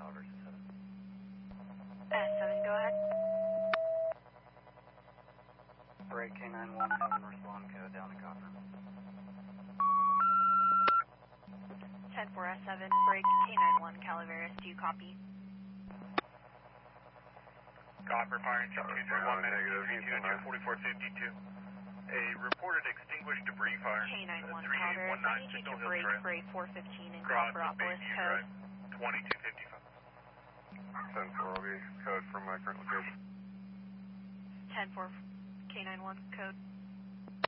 versus 7. S7, go ahead. Break K917, respond code down to Copper. 10-4 S7, break K91 Calaveras, do you copy? Copper, firing 231 minutes, 4452. A reported extinguished debris fire. K91 Calaveras, I need you to break for a 415 in Copperopolis, code. 2255. 10-4 will be code from my current location. 10-4 K91 code.